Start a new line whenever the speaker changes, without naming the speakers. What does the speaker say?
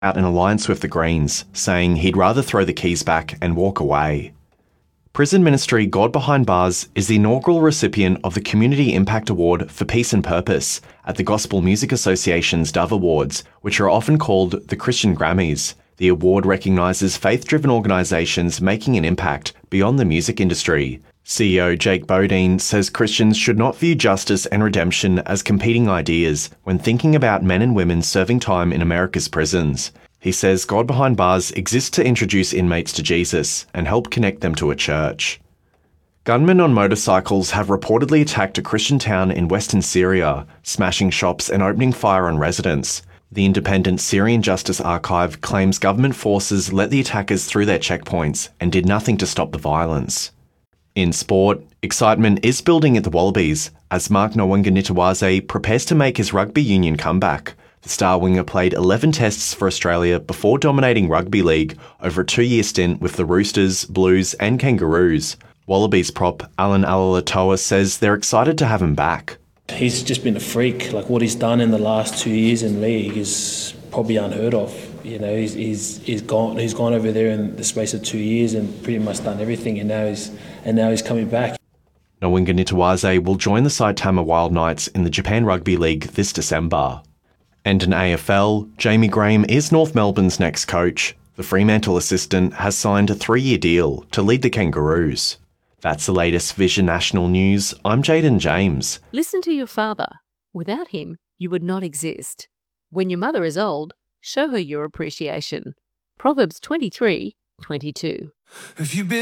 out an alliance with the Greens, saying he'd rather throw the keys back and walk away. Prison ministry God Behind Bars is the inaugural recipient of the Community Impact Award for Peace and Purpose at the Gospel Music Association's Dove Awards, which are often called the Christian Grammys. The award recognises faith-driven organisations making an impact beyond the music industry. CEO Jake Bodine says Christians should not view justice and redemption as competing ideas when thinking about men and women serving time in America's prisons. He says God Behind Bars exists to introduce inmates to Jesus and help connect them to a church. Gunmen on motorcycles have reportedly attacked a Christian town in western Syria, smashing shops and opening fire on residents. The independent Syrian Justice Archive claims government forces let the attackers through their checkpoints and did nothing to stop the violence. In sport, excitement is building at the Wallabies as Mark Nawaqanitawase prepares to make his rugby union comeback. The star winger played 11 tests for Australia before dominating rugby league over a 2-year stint with the Roosters, Blues and Kangaroos. Wallabies prop Alan Alalatoa says they're excited to have him back.
He's just been a freak. Like what he's done in the last 2 years in league is probably unheard of. You know, he's gone over there in the space of 2 years and pretty much done everything, and now he's coming back.
Nawaqanitawase will join the Saitama Wild Knights in the Japan Rugby League this December. And in AFL, Jamie Graham is North Melbourne's next coach. The Fremantle assistant has signed a 3-year deal to lead the Kangaroos. That's the latest Vision National News. I'm Jaden James.
Listen to your father. Without him, you would not exist. When your mother is old, show her your appreciation. Proverbs 23:22.